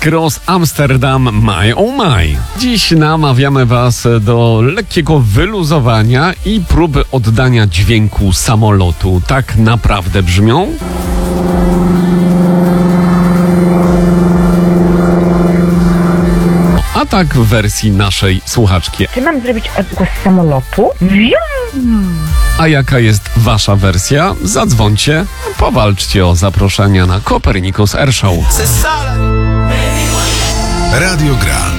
Cross Amsterdam My Oh My. Dziś namawiamy Was do lekkiego wyluzowania i próby oddania dźwięku samolotu. Tak naprawdę brzmią? A tak w wersji naszej słuchaczki. Czy mam zrobić odgłos samolotu? A jaka jest Wasza wersja? Zadzwońcie, powalczcie o zaproszenia na Copernicus Air Show. Radio Grand.